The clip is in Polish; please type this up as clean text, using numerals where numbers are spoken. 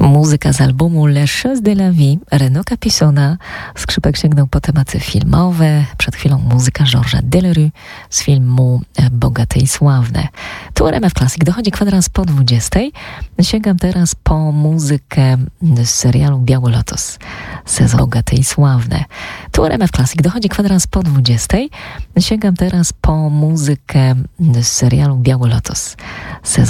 Muzyka z albumu Les Choses de la Vie Renaud Capissona. Skrzypek sięgnął po tematy filmowe. Przed chwilą muzyka Georgesa Delerue z filmu Bogate i Sławne. Tu RMF Classic dochodzi kwadrans po 20. Sięgam teraz po muzykę z serialu Biały Lotos. Sezon Bogate i Sławne. Tu RMF Classic dochodzi kwadrans po 20. Sięgam teraz po muzykę z serialu Biały Lotos. Sezon